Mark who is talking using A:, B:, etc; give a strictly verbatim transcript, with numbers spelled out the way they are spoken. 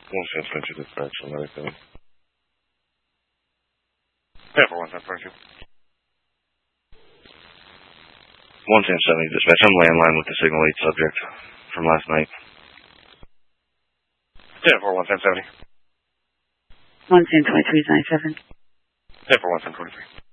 A: one ten twenty-two dispatch, I'm ready for Yeah, for one ten twenty-two. one ten seventy dispatch, I'm landline with the signal eight subject from last night. Yeah, for one ten seventy.
B: one ten twenty-three is ninety-seven.
A: Yeah, for one ten twenty-three.